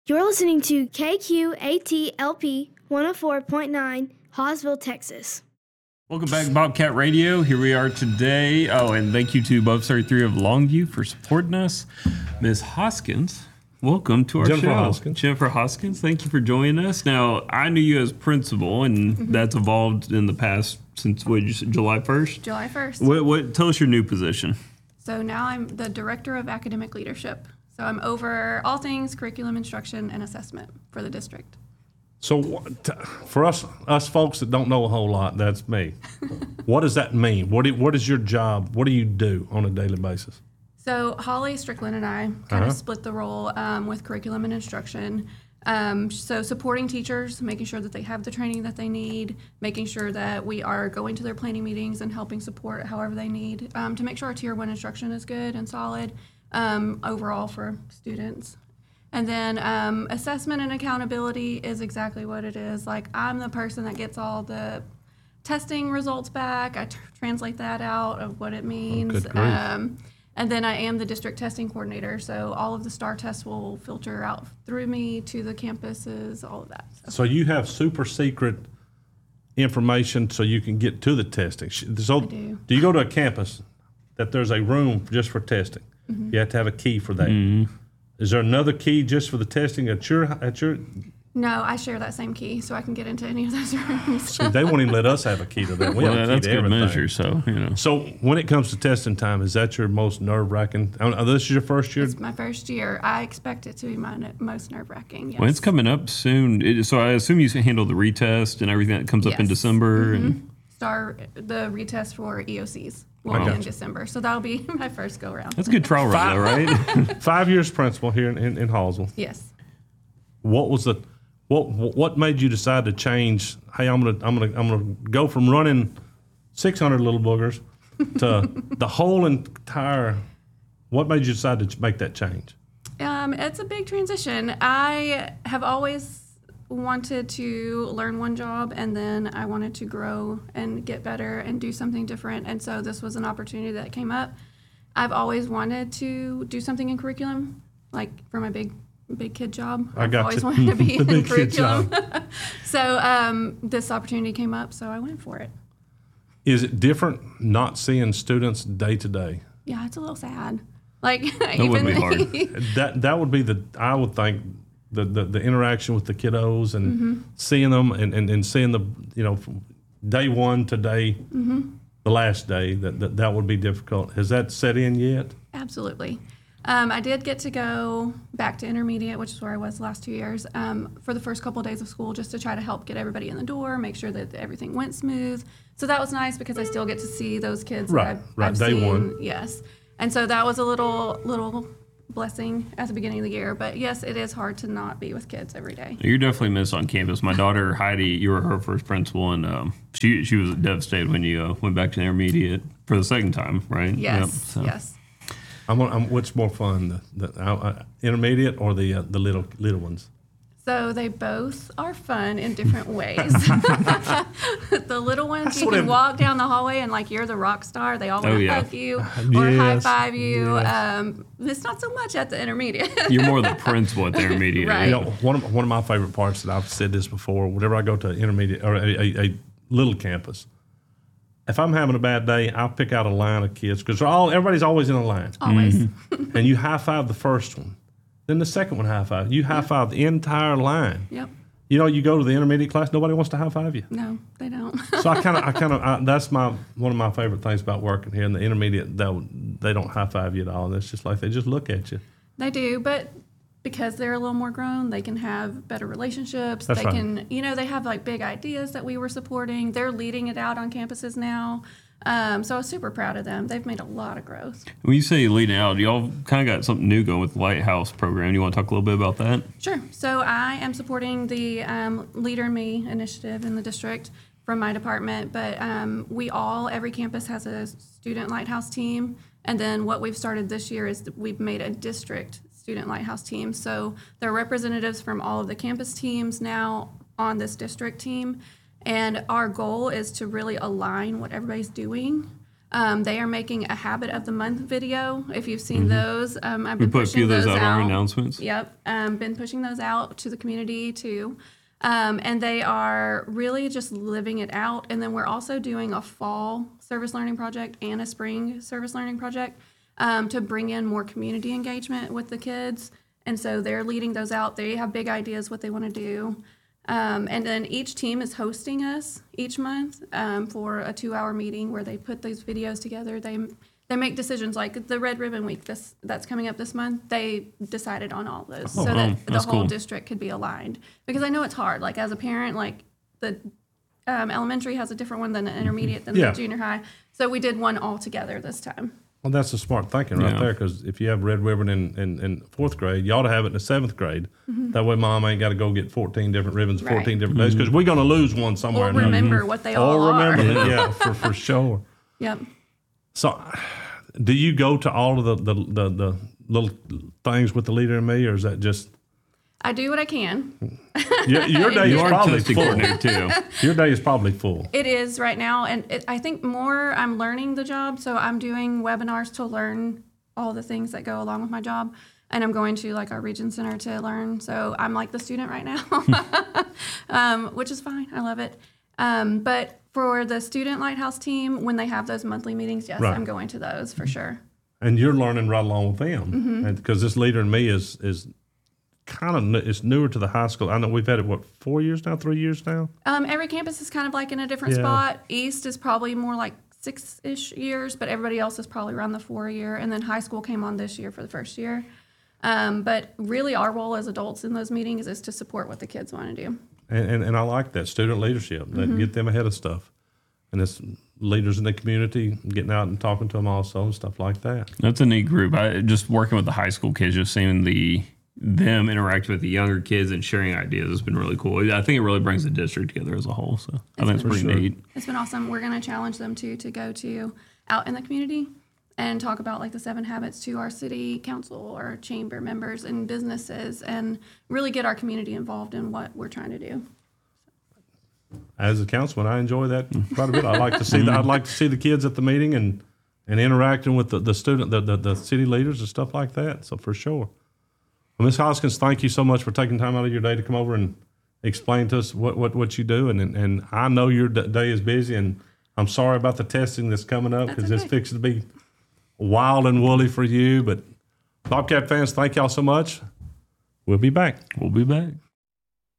You're listening to KQATLP 104.9, Hawesville, Texas. Welcome back, Bobcat Radio. Here we are today. Oh, and thank you to Above 33 of Longview for supporting us. Ms. Hoskins, welcome to our show. Jennifer Hoskins, thank you for joining us. Now, I knew you as principal, and that's evolved in the past since, what did you say, July 1st? July 1st. What? Tell us your new position. So now I'm the Director of Academic Leadership. So I'm over all things curriculum instruction and assessment for the district. So for us folks that don't know a whole lot, that's me. What does that mean? What is your job? What do you do on a daily basis? So Holly Strickland and I kind of split the role with curriculum and instruction. So supporting teachers, making sure that they have the training that they need, making sure that we are going to their planning meetings and helping support however they need to make sure our Tier 1 instruction is good and solid overall for students. And then assessment and accountability is exactly what it is. Like, I'm the person that gets all the testing results back. I translate that out of what it means. And then I am the district testing coordinator. So all of the STAR tests will filter out through me to the campuses, all of that. So you have super secret information so you can get to the testing. So I do. Do you go to a campus that there's a room just for testing? You have to have a key for that. Is there another key just for the testing at your? No, I share that same key, so I can get into any of those rooms. See, they won't even let us have a key to that. We have a key That's to good everything. measure, so, you know. So when it comes to testing time, is that your most nerve-wracking? This is your first year? It's my first year. I expect it to be my most nerve-wracking, yes. Well, it's coming up soon. So I assume you handle the retest and everything that comes up in Yes. December. And The retest for EOCs will be in December, so that'll be my first go-around. that's a good trial run, though, right? 5 years principal here in Hawesville. Yes. What made you decide to change? Hey, I'm gonna go from running 600 little boogers to the whole entire. What made you decide to make that change? It's a big transition. I have always wanted to learn one job, and then I wanted to grow and get better and do something different, and so this was an opportunity that came up. I've always wanted to do something in curriculum, like for my big kid job. I've always wanted to be in curriculum. So this opportunity came up, so I went for it. Is it different not seeing students day to day? Yeah, it's a little sad. Like, That would be hard. That would be I would think the interaction with the kiddos and seeing them and seeing the from day one to day the last day that would be difficult. Has that set in yet? Absolutely. I did get to go back to intermediate, which is where I was the last 2 years, for the first couple of days of school, just to try to help get everybody in the door, make sure that everything went smooth. So that was nice because I still get to see those kids Right, I've day seen. one. Yes. And so that was a little blessing at the beginning of the year. But yes, it is hard to not be with kids every day. You're definitely missed on campus. My daughter, Heidi, you were her first principal, and she was devastated when you went back to intermediate for the second time, right? Yes, yes. What's more fun, the intermediate or the little ones? So they both are fun in different ways. The little ones, you can walk down the hallway and like you're the rock star. They all want to hug you or high five you. Yes. It's not so much at the intermediate. You're more the principal at the intermediate. Right. One of my favorite parts that I've said this before. Whenever I go to intermediate or a little campus, if I'm having a bad day, I'll pick out a line of kids because everybody's always in a line. Always. And you high five the first one. Then the second one high five. You high five the entire line. Yep. You go to the intermediate class, nobody wants to high five you. No, they don't. So I kind of that's one of my favorite things about working here in the intermediate. They don't high five you at all. It's just like they just look at you. They do, but because they're a little more grown, they can have better relationships. That's right. Can, they have like big ideas that we were supporting. They're leading it out on campuses now. So I was super proud of them. They've made a lot of growth. When you say leading out, y'all kind of got something new going with the Lighthouse program. You want to talk a little bit about that? Sure. So I am supporting the Leader in Me initiative in the district from my department, but every campus has a student Lighthouse team. And then what we've started this year is that we've made a district student Lighthouse team. So there are representatives from all of the campus teams now on this district team. And our goal is to really align what everybody's doing They are making a Habit of the Month video. If you've seen those, I've We been put a few pushing of those those out on our out. announcements. Yep, been pushing those out to the community too. And they are really just living it out. And then we're also doing a fall service learning project and a spring service learning project to bring in more community engagement with the kids. And so they're leading those out. They have big ideas what they want to do. And then each team is hosting us each month for a 2-hour meeting where they put these videos together. They make decisions like the Red Ribbon Week that's coming up this month. They decided on all those so that the whole district could be aligned. Because I know it's hard. Like as a parent, like the elementary has a different one than the intermediate than the junior high. So we did one all together this time. Well, that's the smart thinking right there, because if you have Red Ribbon in 4th grade, you ought to have it in the 7th grade. That way mom ain't got to go get 14 different ribbons, 14 different days, because we're going to lose one somewhere. Or remember what they all are. Yeah, for sure. Yep. So do you go to all of the little things with the Leader in Me, or is that just... I do what I can. Your day is probably full. Too. Your day is probably full. It is right now, and I think more I'm learning the job, so I'm doing webinars to learn all the things that go along with my job, and I'm going to like our region center to learn. So I'm like the student right now, which is fine. I love it. But for the student lighthouse team, when they have those monthly meetings, yes, I'm going to those for sure. And you're learning right along with them, because this Leader in Me is kind of, it's newer to the high school. I know we've had it, 3 years now? Every campus is kind of like in a different spot. East is probably more like 6-ish years, but everybody else is probably around the 4-year. And then high school came on this year for the first year. But really our role as adults in those meetings is to support what the kids want to do. And I like that, student leadership, that get them ahead of stuff. And it's leaders in the community, getting out and talking to them also and stuff like that. That's a neat group. Just working with the high school kids, just seeing them interact with the younger kids and sharing ideas has been really cool. I think it really brings the district together as a whole. So I think it's pretty neat. It's been awesome. We're going to challenge them to go to out in the community and talk about like the 7 habits to our city council or chamber members and businesses, and really get our community involved in what we're trying to do. As a councilman, I enjoy that quite a bit. I like to see I'd like to see the kids at the meeting and interacting with the student, the city leaders and stuff like that. So for sure. Well, Ms. Hoskins, thank you so much for taking time out of your day to come over and explain to us what you do. And I know your day is busy, and I'm sorry about the testing that's coming up, because it's fixing to be wild and woolly for you. But Bobcat fans, thank y'all so much. We'll be back. We'll be back.